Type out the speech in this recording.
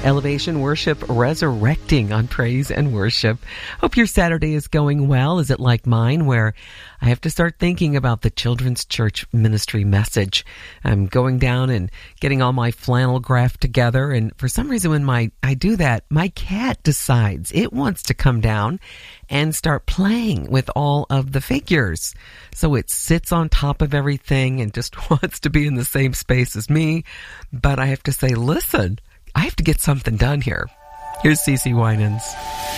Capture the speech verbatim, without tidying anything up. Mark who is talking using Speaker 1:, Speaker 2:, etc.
Speaker 1: Elevation Worship resurrecting on Praise and Worship. Hope your Saturday is going well. Is it like mine, where I have to start thinking about the Children's Church Ministry message? I'm going down and getting all my flannel graph together, and for some reason when my I do that, my cat decides it wants to come down and start playing with all of the figures. So it sits on top of everything and just wants to be in the same space as me. But I have to say, listen, I have to get something done here. Here's Cece Winans.